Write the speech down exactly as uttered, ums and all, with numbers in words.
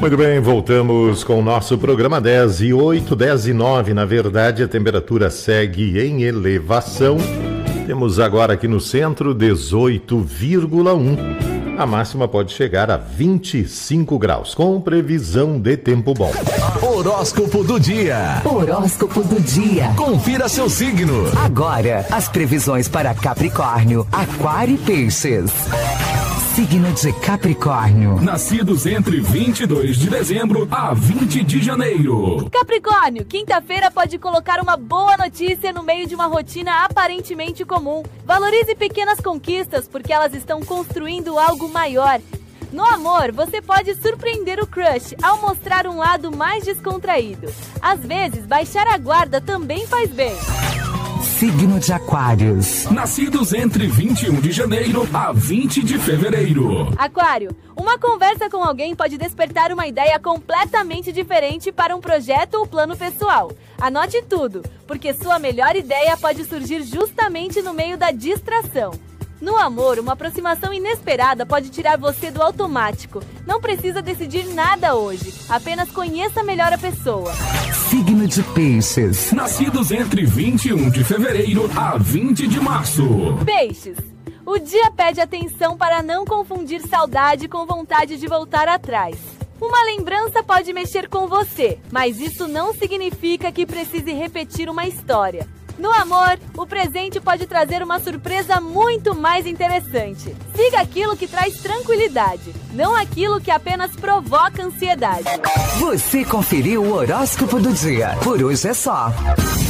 Muito bem, voltamos com o nosso programa dez e oito, dez e nove. Na verdade, a temperatura segue em elevação. Temos agora aqui no centro dezoito vírgula um. A máxima pode chegar a vinte e cinco graus, com previsão de tempo bom. Horóscopo do dia. Horóscopo do dia. Confira seu signo. Agora, as previsões para Capricórnio, Aquário e Peixes. Signo de Capricórnio. Nascidos entre vinte e dois de dezembro a vinte de janeiro. Capricórnio, quinta-feira pode colocar uma boa notícia no meio de uma rotina aparentemente comum. Valorize pequenas conquistas porque elas estão construindo algo maior. No amor, você pode surpreender o crush ao mostrar um lado mais descontraído. Às vezes, baixar a guarda também faz bem. Signo de Aquários. Nascidos entre vinte e um de janeiro a vinte de fevereiro. Aquário, uma conversa com alguém pode despertar uma ideia completamente diferente para um projeto ou plano pessoal. Anote tudo, porque sua melhor ideia pode surgir justamente no meio da distração. No amor, uma aproximação inesperada pode tirar você do automático. Não precisa decidir nada hoje, apenas conheça melhor a pessoa. Signo de Peixes. Nascidos entre vinte e um de fevereiro a vinte de março. Peixes, o dia pede atenção para não confundir saudade com vontade de voltar atrás. Uma lembrança pode mexer com você, mas isso não significa que precise repetir uma história. No amor, o presente pode trazer uma surpresa muito mais interessante. Siga aquilo que traz tranquilidade, não aquilo que apenas provoca ansiedade. Você conferiu o horóscopo do dia. Por hoje é só.